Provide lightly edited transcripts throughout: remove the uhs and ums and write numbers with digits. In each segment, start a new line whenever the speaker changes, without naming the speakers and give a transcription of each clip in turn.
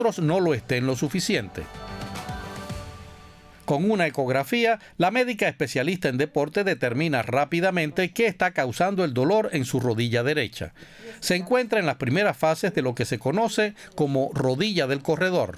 otros no lo estén lo suficiente. Con una ecografía, la médica especialista en deporte determina rápidamente qué está causando el dolor en su rodilla derecha. Se encuentra en las primeras fases de lo que se conoce como rodilla del corredor.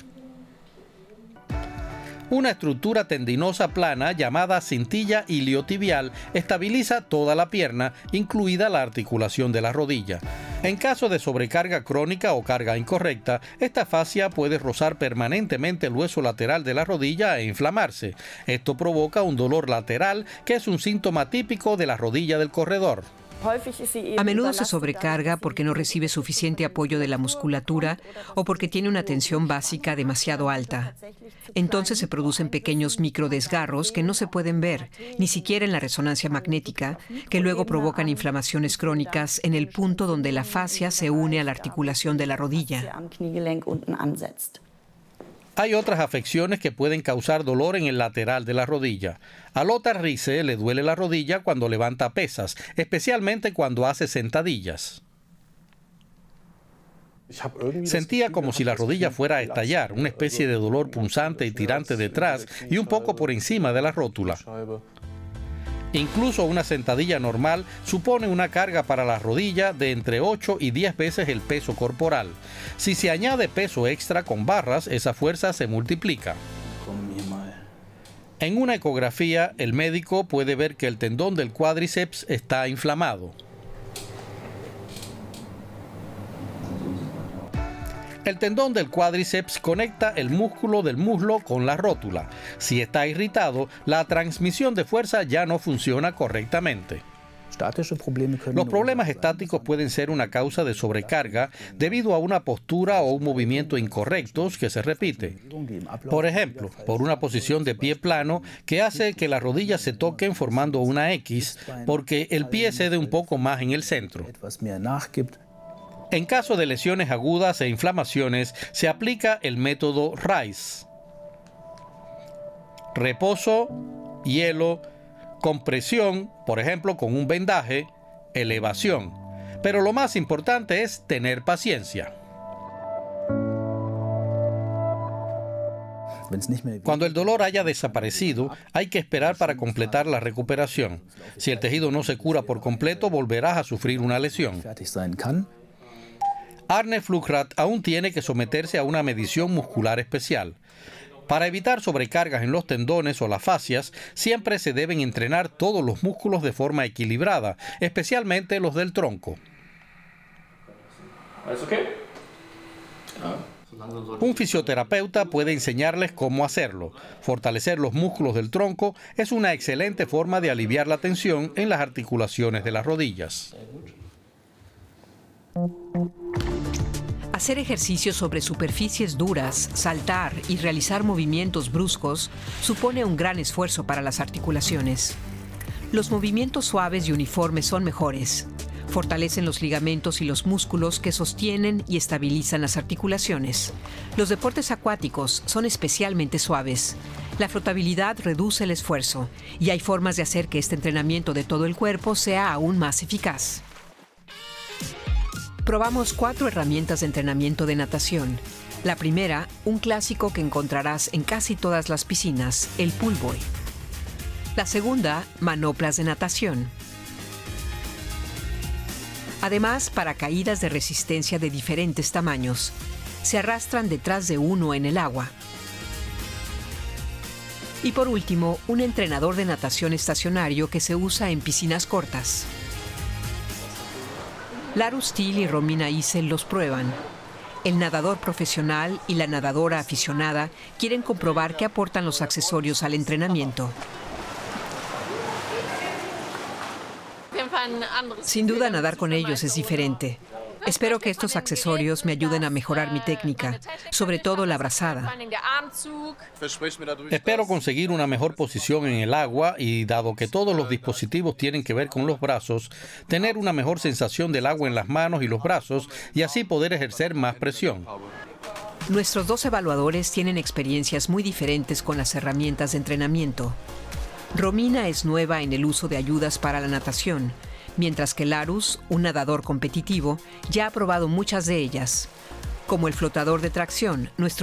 Una estructura tendinosa plana llamada cintilla iliotibial estabiliza toda la pierna, incluida la articulación de la rodilla. En caso de sobrecarga crónica o carga incorrecta, esta fascia puede rozar permanentemente el hueso lateral de la rodilla e inflamarse. Esto provoca un dolor lateral, que es un síntoma típico de la rodilla del corredor.
A menudo se sobrecarga porque no recibe suficiente apoyo de la musculatura o porque tiene una tensión básica demasiado alta. Entonces se producen pequeños microdesgarros que no se pueden ver, ni siquiera en la resonancia magnética, que luego provocan inflamaciones crónicas en el punto donde la fascia se une a la articulación de la rodilla.
Hay otras afecciones que pueden causar dolor en el lateral de la rodilla. A Lothar Riese le duele la rodilla cuando levanta pesas, especialmente cuando hace sentadillas. Sentía como si la rodilla fuera a estallar, una especie de dolor punzante y tirante detrás y un poco por encima de la rótula. Incluso una sentadilla normal supone una carga para la rodilla de entre 8 y 10 veces el peso corporal. Si se añade peso extra con barras, esa fuerza se multiplica. En una ecografía, el médico puede ver que el tendón del cuádriceps está inflamado. El tendón del cuádriceps conecta el músculo del muslo con la rótula. Si está irritado, la transmisión de fuerza ya no funciona correctamente. Los problemas estáticos pueden ser una causa de sobrecarga debido a una postura o un movimiento incorrectos que se repite. Por ejemplo, por una posición de pie plano que hace que las rodillas se toquen formando una X porque el pie cede un poco más en el centro. En caso de lesiones agudas e inflamaciones, se aplica el método RICE. Reposo, hielo, compresión, por ejemplo con un vendaje, elevación. Pero lo más importante es tener paciencia. Cuando el dolor haya desaparecido, hay que esperar para completar la recuperación. Si el tejido no se cura por completo, volverás a sufrir una lesión. Arne Flugrat aún tiene que someterse a una medición muscular especial. Para evitar sobrecargas en los tendones o las fascias, siempre se deben entrenar todos los músculos de forma equilibrada, especialmente los del tronco. Un fisioterapeuta puede enseñarles cómo hacerlo. Fortalecer los músculos del tronco es una excelente forma de aliviar la tensión en las articulaciones de las rodillas.
Hacer ejercicios sobre superficies duras, saltar y realizar movimientos bruscos supone un gran esfuerzo para las articulaciones. Los movimientos suaves y uniformes son mejores. Fortalecen los ligamentos y los músculos que sostienen y estabilizan las articulaciones. Los deportes acuáticos son especialmente suaves. La flotabilidad reduce el esfuerzo y hay formas de hacer que este entrenamiento de todo el cuerpo sea aún más eficaz. Probamos 4 herramientas de entrenamiento de natación. La primera, un clásico que encontrarás en casi todas las piscinas, el pool boy. La segunda, manoplas de natación. Además, paracaídas de resistencia de diferentes tamaños. Se arrastran detrás de uno en el agua. Y por último, un entrenador de natación estacionario que se usa en piscinas cortas. Larus Till y Romina Isel los prueban. El nadador profesional y la nadadora aficionada quieren comprobar qué aportan los accesorios al entrenamiento. Sin duda, nadar con ellos es diferente. Espero que estos accesorios me ayuden a mejorar mi técnica, sobre todo la brazada.
Espero conseguir una mejor posición en el agua y, dado que todos los dispositivos tienen que ver con los brazos, tener una mejor sensación del agua en las manos y los brazos y así poder ejercer más presión.
Nuestros 2 evaluadores tienen experiencias muy diferentes con las herramientas de entrenamiento. Romina es nueva en el uso de ayudas para la natación, mientras que Larus, un nadador competitivo, ya ha probado muchas de ellas. Como el flotador de tracción, nuestro